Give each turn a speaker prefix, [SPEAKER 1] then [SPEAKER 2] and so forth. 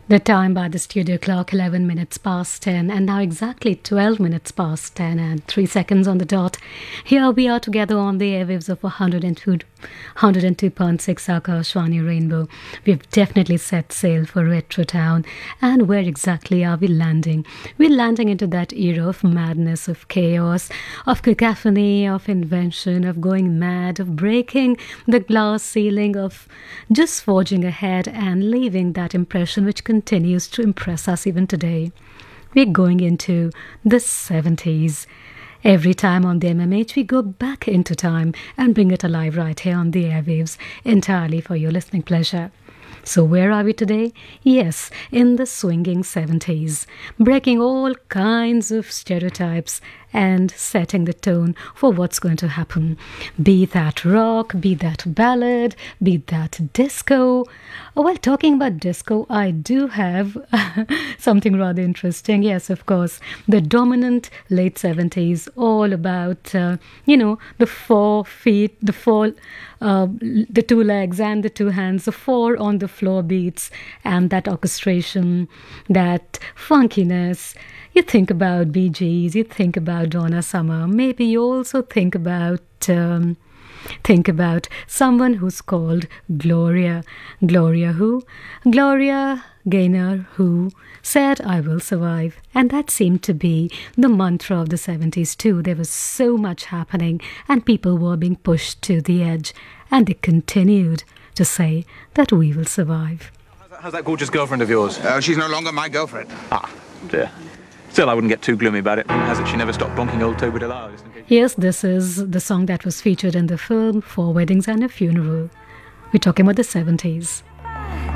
[SPEAKER 1] The time by the studio clock, 11 minutes past 10, and now exactly 12 minutes past 10 and 3 seconds on the dot. Here we are together on the airwaves of 102.6 Akashvani Rainbow. We've definitely set sail for Retro Town. And where exactly are we landing? We're landing into that era of madness, of chaos, of cacophony, of invention, of going mad, of breaking the glass ceiling, of just forging ahead and leaving that impression which continues to impress us even today. We're going into the 70s. Every time on the MMH, we go back into time and bring it alive right here on the airwaves, entirely for your listening pleasure. So where are we today? Yes, in the swinging 70s, breaking all kinds of stereotypes and setting the tone for what's going to happen. Be that rock, be that ballad, be that disco. Well, talking about disco, I do have something rather interesting. Yes, of course, the dominant late 70s, all about, the 4 feet, the 2 legs and the 2 hands, the 4 on the floor beats, and that orchestration, that funkiness. You think about Bee Gees, you think about Donna Summer. Maybe you also think about someone who's called Gloria. Gloria who? Gloria Gaynor, who said, "I will survive." And that seemed to be the mantra of the 70s too. There was so much happening and people were being pushed to the edge. And they continued to say that we will survive.
[SPEAKER 2] How's that gorgeous girlfriend of yours?
[SPEAKER 3] She's no longer my girlfriend.
[SPEAKER 2] Ah, dear. Still, I wouldn't get too gloomy about it. Hasn't she never stopped bonking old Toby Delisle?
[SPEAKER 1] Yes, this is the song that was featured in the film 4 Weddings and a Funeral. We're talking about the 70s.